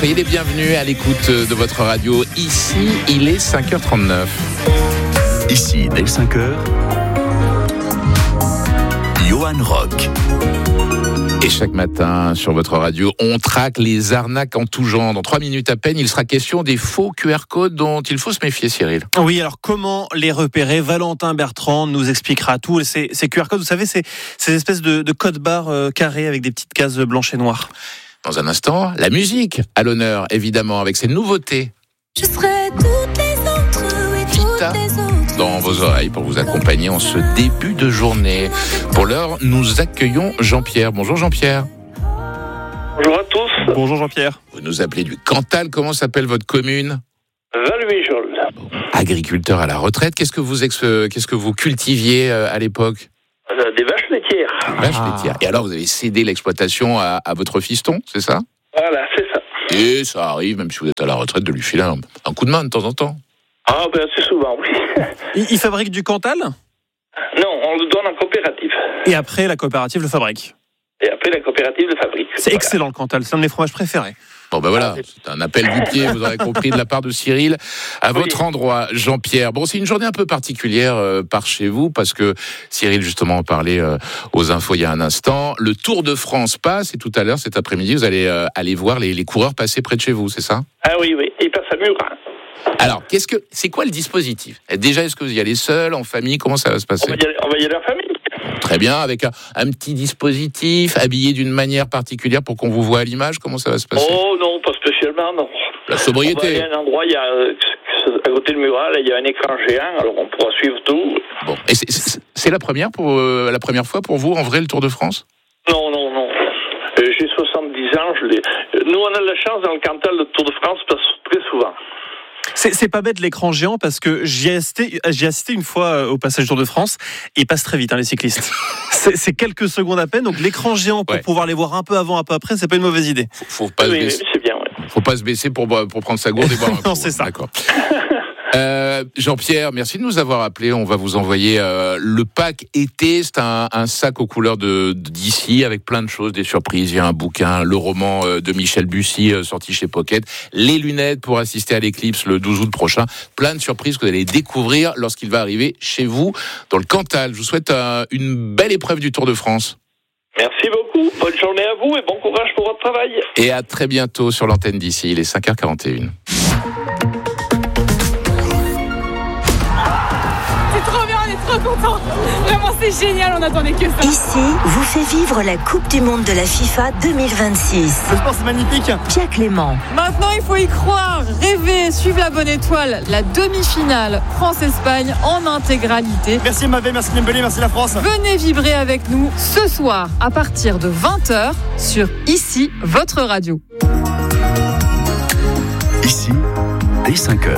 Soyez les bienvenus à l'écoute de votre radio. Ici, il est 5h39. Ici, dès 5h, Johan Rock. Et chaque matin, sur votre radio, on traque les arnaques en tout genre. Dans 3 minutes à peine, il sera question des faux QR codes dont il faut se méfier, Cyril. Oui, alors comment les repérer ? Valentin Bertrand nous expliquera tout. Ces QR codes, vous savez, c'est ces espèces de codes barres carrés avec des petites cases blanches et noires. Dans un instant, la musique à l'honneur, évidemment, avec ses nouveautés. Je serai toutes les autres, oui, toutes les autres. Dans vos oreilles pour vous accompagner en ce début de journée. Pour l'heure, nous accueillons Jean-Pierre. Bonjour Jean-Pierre. Bonjour à tous. Bonjour Jean-Pierre. Vous nous appelez du Cantal. Comment s'appelle votre commune ? Valuéjol. Agriculteur à la retraite. Qu'est-ce que vous cultiviez à l'époque ? Des vaches laitières. Vache laitière. Et alors, vous avez cédé l'exploitation à votre fiston, c'est ça ? Voilà, c'est ça. Et ça arrive, même si vous êtes à la retraite, de lui filer un coup de main de temps en temps. Ah, ben c'est souvent, oui. Il fabrique du Cantal ? Non, on le donne en coopérative. Et après, la coopérative le fabrique. Et après, la coopérative le fabrique. C'est excellent le Cantal, c'est un de mes fromages préférés. Bon ben voilà, c'est un appel du pied, vous aurez compris, de la part de Cyril, à votre endroit, Jean-Pierre. Bon, c'est une journée un peu particulière par chez vous, parce que Cyril justement en parlait aux infos il y a un instant. Le Tour de France passe, et tout à l'heure, cet après-midi, vous allez aller voir les coureurs passer près de chez vous, c'est ça ? Ah oui, il passe à Murat. Alors, c'est quoi le dispositif ? Déjà, est-ce que vous y allez seul, en famille ? Comment ça va se passer ? On va y aller en famille. Très bien, avec un petit dispositif, habillé d'une manière particulière pour qu'on vous voit à l'image. Comment ça va se passer ? Oh non, pas spécialement, non. La sobriété. On va aller à un endroit, à côté de Murat, il y a un écran géant, alors on pourra suivre tout. Bon, et c'est la première fois pour vous, en vrai, le Tour de France ? Non. J'ai 70 ans, Nous, on a la chance dans le Cantal, le Tour de France passe très souvent. C'est pas bête l'écran géant parce que j'y ai assisté une fois au passage du Tour de France et ils passent très vite les cyclistes. c'est quelques secondes à peine, donc l'écran géant pour pouvoir les voir un peu avant, un peu après, c'est pas une mauvaise idée. Faut pas se baisser. C'est bien, ouais. Faut pas se baisser pour prendre sa gourde et boire un coup. Non, c'est ça. D'accord. Jean-Pierre, merci de nous avoir appelés. On va vous envoyer le pack été. C'est un sac aux couleurs d'ici avec plein de choses, des surprises. Il y a un bouquin, le roman de Michel Bussy sorti chez Pocket, les lunettes pour assister à l'éclipse le 12 août prochain. Plein de surprises que vous allez découvrir lorsqu'il va arriver chez vous dans le Cantal. Je vous souhaite une belle épreuve du Tour de France. Merci beaucoup. Bonne journée à vous et bon courage pour votre travail. Et à très bientôt sur l'antenne d'ici. Il est 5h41. Trop content. Vraiment, c'est génial, on attendait que ça. Ici vous fait vivre la Coupe du Monde de la FIFA 2026. Le sport, c'est magnifique. Pierre Clément. Maintenant, il faut y croire, rêver, suivre la bonne étoile. La demi-finale France-Espagne en intégralité. Merci Mavé, merci Dembélé, merci la France. Venez vibrer avec nous ce soir à partir de 20h sur Ici, votre radio. Ici, dès 5h.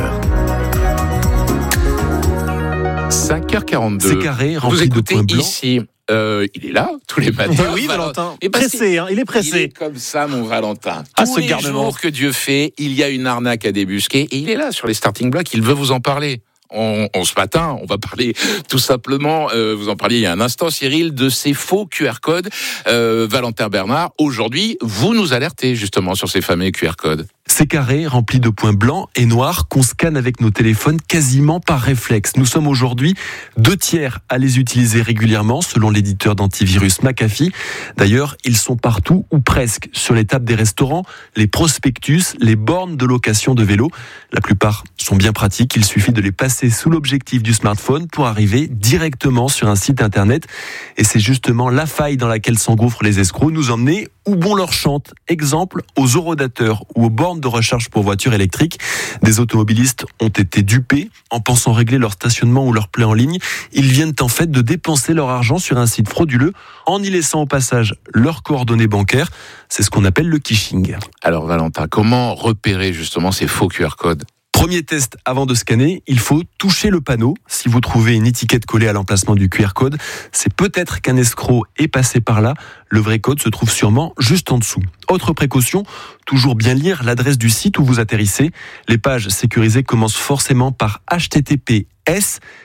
5h42. C'est carré, Vous rempli de écoutez points blancs. Ici, il est là tous les matins. Oui, Valentin. Et Pressé, il est pressé. Il est comme ça, mon Valentin. Ah, Tous ce les garnement. jours que Dieu fait, il y a une arnaque à débusquer et il est là sur les starting blocks. Il veut vous en parler. Ce matin, on va parler tout simplement, vous en parliez il y a un instant, Cyril, de ces faux QR codes. Valentin Bernard, aujourd'hui, vous nous alertez justement sur ces fameux QR codes. Ces carrés remplis de points blancs et noirs qu'on scanne avec nos téléphones quasiment par réflexe. Nous sommes aujourd'hui 2/3 à les utiliser régulièrement selon l'éditeur d'antivirus McAfee. D'ailleurs, ils sont partout ou presque sur les tables des restaurants, les prospectus, les bornes de location de vélos. La plupart sont bien pratiques, il suffit de les passer sous l'objectif du smartphone pour arriver directement sur un site internet. Et c'est justement la faille dans laquelle s'engouffrent les escrocs, nous emmener où bon leur chante. Exemple, aux horodateurs ou aux bornes de recharge pour voitures électriques. Des automobilistes ont été dupés en pensant régler leur stationnement ou leur plein en ligne. Ils viennent en fait de dépenser leur argent sur un site frauduleux en y laissant au passage leurs coordonnées bancaires. C'est ce qu'on appelle le phishing. Alors Valentin, comment repérer justement ces faux QR codes ? Premier test avant de scanner, il faut toucher le panneau. Si vous trouvez une étiquette collée à l'emplacement du QR code, c'est peut-être qu'un escroc est passé par là. Le vrai code se trouve sûrement juste en dessous. Autre précaution, toujours bien lire l'adresse du site où vous atterrissez. Les pages sécurisées commencent forcément par HTTPS.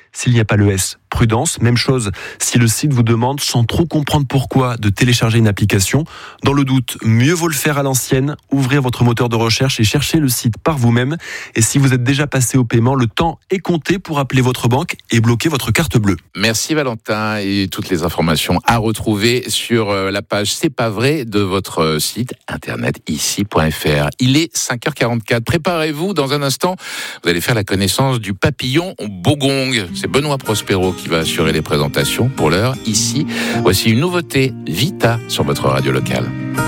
s'il n'y a pas le S. Prudence, même chose si le site vous demande, sans trop comprendre pourquoi, de télécharger une application. Dans le doute, mieux vaut le faire à l'ancienne, ouvrir votre moteur de recherche et chercher le site par vous-même. Et si vous êtes déjà passé au paiement, le temps est compté pour appeler votre banque et bloquer votre carte bleue. Merci Valentin, et toutes les informations à retrouver sur la page C'est pas vrai de votre site internet ici.fr. Il est 5h44. Préparez-vous, dans un instant, vous allez faire la connaissance du papillon Bogong. C'est Benoît Prospero qui va assurer les présentations. Pour l'heure, ici, voici une nouveauté, Vita, sur votre radio locale.